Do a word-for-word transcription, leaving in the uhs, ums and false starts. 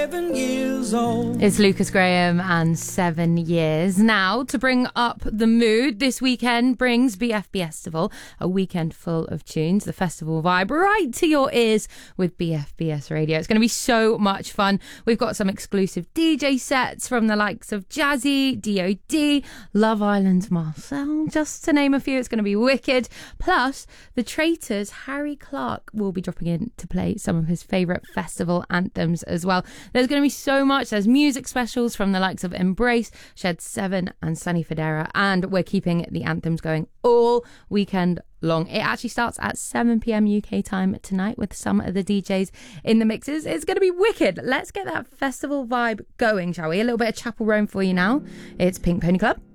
seven years old. It's Lucas Graham and Seven Years. Now, to bring up the mood, this weekend brings B F B Festival, a weekend full of tunes, the festival vibe right to your ears with B F B S Radio. It's going to be so much fun. We've got some exclusive D J sets from the likes of Jazzy, D O D, Love Island's Marcel, just to name a few. It's going to be wicked. Plus, the Traitors' Harry Clark will be dropping in to play some of his favourite festival anthems as well. There's going to be so much. There's music specials from the likes of Embrace, Shed seven and Sunny Federa, and we're keeping the anthems going all weekend long. It actually starts at seven p.m. U K time tonight with some of the D Js in the mixes. It's going to be wicked. Let's get that festival vibe going, shall we? A little bit of Chapel Roan for you now. It's Pink Pony Club